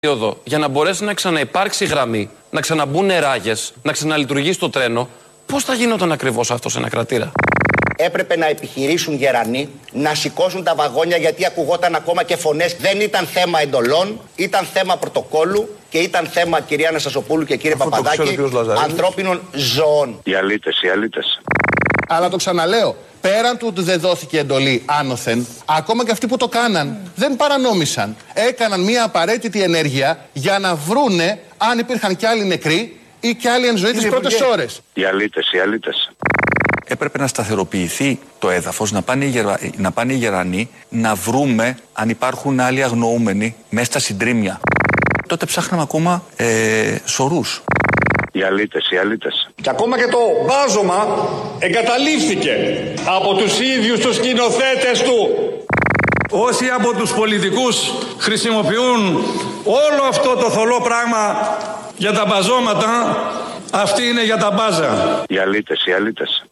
περίοδο για να μπορέσει να ξαναυπάρξει γραμμή, να ξαναμπούν ράγες, να ξαναλειτουργήσει το τρένο, πώς θα γινόταν ακριβώς αυτό σε ένα κρατήρα? Έπρεπε να επιχειρήσουν γερανοί να σηκώσουν τα βαγόνια, γιατί ακουγόταν ακόμα και φωνές. Δεν ήταν θέμα εντολών, ήταν θέμα πρωτοκόλου και ήταν θέμα, κυρία Αναστασοπούλου και κύριε Παπαδάκη, ανθρώπινων ζώων. Οι αλήτες. Αλλά το ξαναλέω, πέραν του ότι δεν δόθηκε εντολή άνωθεν, ακόμα και αυτοί που το κάναν δεν παρανόμησαν. Έκαναν μια απαραίτητη ενέργεια για να βρούνε αν υπήρχαν κι άλλοι νεκροί ή κι άλλοι εν ζωή τις πρώτες ώρες. Οι αλήτες. Έπρεπε να σταθεροποιηθεί το έδαφος, να πάνε οι γερανοί, να βρούμε αν υπάρχουν άλλοι αγνοούμενοι μέσα στα συντρίμμια. Τότε ψάχναμε ακόμα σωρούς. Οι αλήτες. Και ακόμα και το μπάζωμα εγκαταλείφθηκε από τους ίδιους τους σκηνοθέτες του. Όσοι από τους πολιτικούς χρησιμοποιούν όλο αυτό το θολό πράγμα για τα μπαζώματα, αυτοί είναι για τα μπάζα. Οι αλήτες.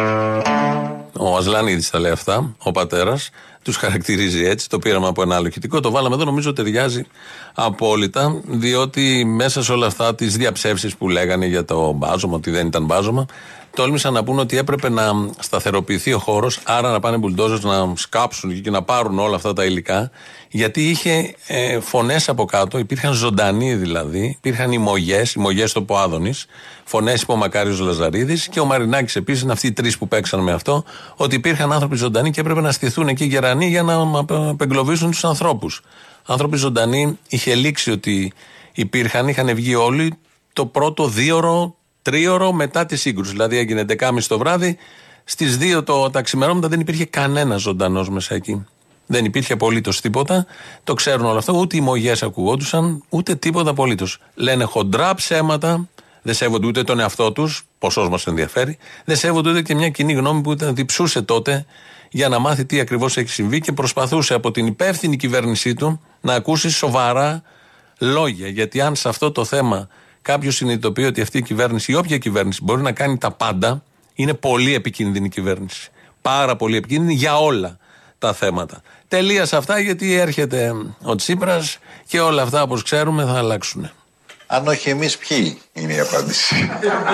Ο Ασλανίδης τα λέει αυτά, ο πατέρας, τους χαρακτηρίζει έτσι. Το πήραμε από ένα άλλο ηχητικό, το βάλαμε εδώ, νομίζω ταιριάζει απόλυτα, διότι μέσα σε όλα αυτά τις διαψεύσεις που λέγανε για το μπάζωμα, ότι δεν ήταν μπάζωμα, τόλμησαν να πούνε ότι έπρεπε να σταθεροποιηθεί ο χώρος, άρα να πάνε μπουλντόζες να σκάψουν και να πάρουν όλα αυτά τα υλικά, γιατί είχε φωνές από κάτω, υπήρχαν ζωντανοί δηλαδή, υπήρχαν οι μογιές το Ποάδωνης, φωνές είπε ο Μακάριος Λαζαρίδης και ο Μαρινάκης επίσης, είναι αυτοί οι τρεις που παίξαν με αυτό, ότι υπήρχαν άνθρωποι ζωντανοί και έπρεπε να στηθούν εκεί γερανοί για να απεγκλωβίσουν τους ανθρώπους. Άνθρωποι ζωντανοί είχε λήξει ότι υπήρχαν, είχαν βγει όλοι το πρώτο 2ωρο, 3ωρο μετά τη σύγκρουση. Δηλαδή έγινε 11.30 το βράδυ, στις 2 τα ξημερώματα δεν υπήρχε κανένας ζωντανός μέσα εκεί. Δεν υπήρχε απολύτως τίποτα. Το ξέρουν όλα αυτά. Ούτε οι μογιές ακουγόντουσαν, ούτε τίποτα απολύτως. Λένε χοντρά ψέματα, δεν σέβονται ούτε τον εαυτό τους, ποσός μας ενδιαφέρει, δεν σέβονται ούτε και μια κοινή γνώμη που ήταν διψούσε τότε για να μάθει τι ακριβώς έχει συμβεί και προσπαθούσε από την υπεύθυνη κυβέρνησή του να ακούσει σοβαρά λόγια. Γιατί αν σε αυτό το θέμα κάποιος συνειδητοποιεί ότι αυτή η κυβέρνηση ή όποια κυβέρνηση μπορεί να κάνει τα πάντα, είναι πολύ επικίνδυνη κυβέρνηση. Πάρα πολύ επικίνδυνη για όλα τα θέματα. Τελεία σε αυτά, γιατί έρχεται ο Τσίπρας και όλα αυτά, όπως ξέρουμε, θα αλλάξουν. Αν όχι εμείς, ποιοι είναι η απάντηση?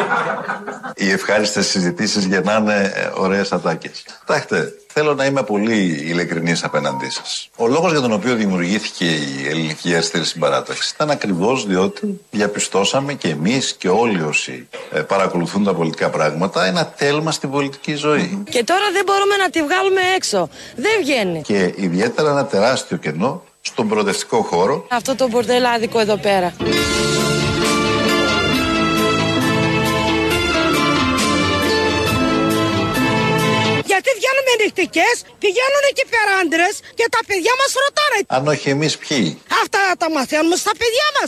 Οι ευχάριστες συζητήσεις γεννάνε ωραίες ατάκες. Κοιτάξτε, θέλω να είμαι πολύ ειλικρινής απέναντί σας. Ο λόγος για τον οποίο δημιουργήθηκε η Ελληνική Αριστερή Συμπαράταξη ήταν ακριβώς διότι διαπιστώσαμε και εμείς και όλοι όσοι παρακολουθούν τα πολιτικά πράγματα ένα τέλμα στην πολιτική ζωή. Και τώρα δεν μπορούμε να τη βγάλουμε έξω. Δεν βγαίνει. Και ιδιαίτερα ένα τεράστιο κενό στον προοδευτικό χώρο. Αυτό το μπορτελάδικο εδώ πέρα. Γιατί βγαίνουμε νυχτικές, πηγαίνουν εκεί πέρα άντρες και τα παιδιά μας ρωτάνε. Αν όχι εμείς, ποιοι? Αυτά τα μαθαίνουμε στα παιδιά μας.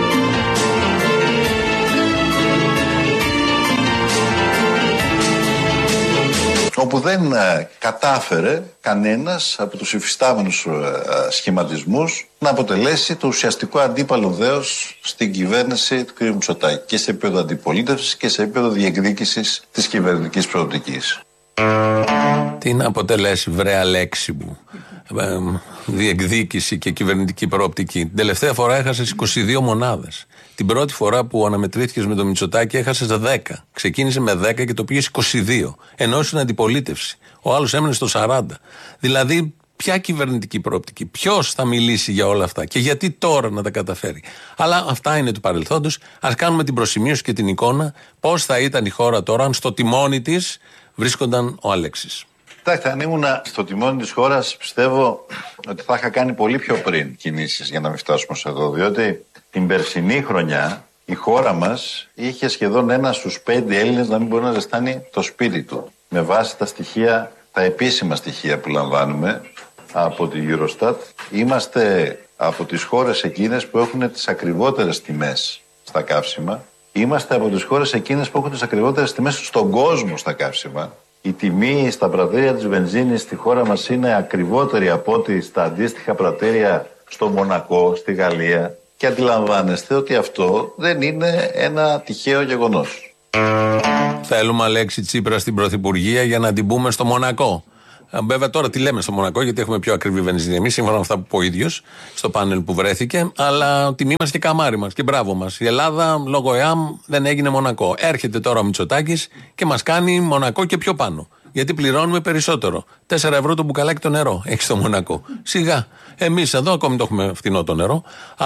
Όπου δεν κατάφερε κανένας από τους υφιστάμενους σχηματισμούς να αποτελέσει το ουσιαστικό αντίπαλο δέος στην κυβέρνηση του κ. Μητσοτάκη και σε επίπεδο αντιπολίτευσης και σε επίπεδο διεκδίκησης της κυβερνητικής προοπτικής. Τι να αποτελέσει, βρέα λέξη μου, διεκδίκηση και κυβερνητική προοπτική? Την τελευταία φορά έχασες 22 μονάδες. Την πρώτη φορά που αναμετρήθηκες με τον Μητσοτάκη έχασες 10. Ξεκίνησε με 10 και το πήγες 22. Ενώ ήσουν αντιπολίτευση. Ο άλλος έμενε στο 40. Δηλαδή, ποια κυβερνητική προοπτική? Ποιος θα μιλήσει για όλα αυτά? Και γιατί τώρα να τα καταφέρει? Αλλά αυτά είναι του παρελθόντος. Ας κάνουμε την προσημείωση και την εικόνα πώς θα ήταν η χώρα τώρα αν στο τιμόνι της βρίσκονταν ο Αλέξης. Κοιτάξτε, αν ήμουν στο τιμόνι της χώρας, πιστεύω ότι θα είχα κάνει πολύ πιο πριν κινήσεις για να μην φτάσουμε σε εδώ. Διότι την περσινή χρονιά η χώρα μας είχε σχεδόν 1 στους 5 Έλληνες να μην μπορεί να ζεστάνει το σπίτι του. Με βάση τα στοιχεία, τα επίσημα στοιχεία που λαμβάνουμε από τη Eurostat, είμαστε από τις χώρες εκείνες που έχουν τις ακριβότερες τιμές στα καύσιμα. Είμαστε από τις χώρες εκείνες που έχουν τις ακριβότερες τιμές στον κόσμο στα καύσιμα. Η τιμή στα πρατήρια της βενζίνης στη χώρα μας είναι ακριβότερη από ό,τι στα αντίστοιχα πρατήρια στο Μονακό, στη Γαλλία. Και αντιλαμβάνεστε ότι αυτό δεν είναι ένα τυχαίο γεγονός. Θέλουμε Αλέξη Τσίπρα στην Πρωθυπουργία για να την πούμε στο Μονακό. Βέβαια τώρα τι λέμε στο Μονακό, γιατί έχουμε πιο ακριβή βενζίνη εμείς, σύμφωνα με αυτά που είπε ο ίδιος στο πάνελ που βρέθηκε. Αλλά τιμή μας και καμάρι μας και μπράβο μας. Η Ελλάδα λόγω ΕΑΜ δεν έγινε Μονακό. Έρχεται τώρα ο Μητσοτάκης και μας κάνει Μονακό και πιο πάνω. Γιατί πληρώνουμε περισσότερο. 4 ευρώ το μπουκαλάκι το νερό έχει στο Μονακό. Σιγά. Εμείς εδώ ακόμη το έχουμε φθηνό το νερό,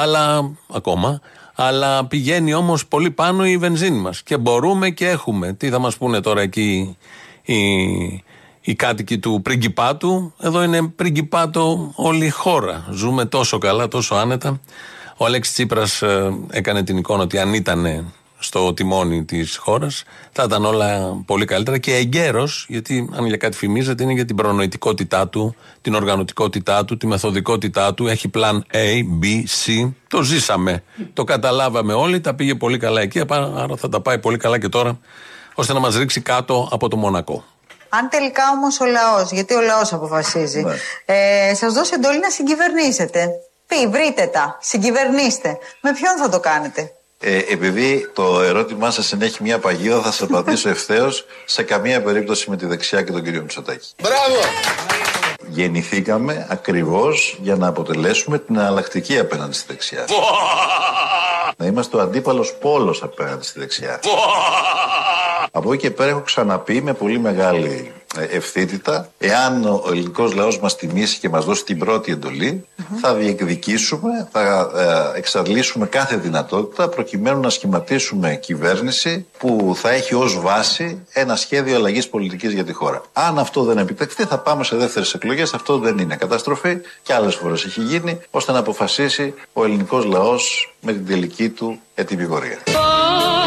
αλλά πηγαίνει όμως πολύ πάνω η βενζίνη μας. Και μπορούμε και έχουμε. Τι θα μας πούνε τώρα εκεί οι κάτοικοι του Πριγκιπάτου? Εδώ είναι Πριγκιπάτο όλη η χώρα. Ζούμε τόσο καλά, τόσο άνετα. Ο Αλέξης Τσίπρας έκανε την εικόνα ότι αν ήταν στο τιμόνι της χώρας θα ήταν όλα πολύ καλύτερα και εγκαίρος, γιατί αν για κάτι φημίζεται είναι για την προνοητικότητά του, την οργανωτικότητά του, τη μεθοδικότητά του. Έχει πλάν A, B, C. Το ζήσαμε, το καταλάβαμε όλοι, τα πήγε πολύ καλά εκεί, άρα θα τα πάει πολύ καλά και τώρα, ώστε να μας ρίξει κάτω από το Μονακό. Αν τελικά όμως ο λαός, γιατί ο λαός αποφασίζει, σας δώσει εντολή να συγκυβερνήσετε, βρείτε τα, συγκυβερνήστε, με ποιον θα το κάνετε? Επειδή το ερώτημά σας ενέχει μια παγίδα, θα σας απαντήσω ευθέως, σε καμία περίπτωση με τη δεξιά και τον κύριο Μητσοτάκη. Μπράβο! Γεννηθήκαμε ακριβώς για να αποτελέσουμε την εναλλακτική απέναντι στη δεξιά. Να είμαστε ο αντίπαλος πόλος απέναντι στη δεξιά. Από εκεί και πέρα έχω ξαναπεί με πολύ μεγάλη ευθύτητα, εάν ο ελληνικός λαός μας τιμήσει και μας δώσει την πρώτη εντολή, θα διεκδικήσουμε, θα εξαντλήσουμε κάθε δυνατότητα προκειμένου να σχηματίσουμε κυβέρνηση που θα έχει ως βάση ένα σχέδιο αλλαγής πολιτικής για τη χώρα. Αν αυτό δεν επιτευχθεί, θα πάμε σε δεύτερες εκλογές. Αυτό δεν είναι καταστροφή και άλλες φορές έχει γίνει, ώστε να αποφασίσει ο ελληνικός λαός με την τελική του ετοιμιγορία.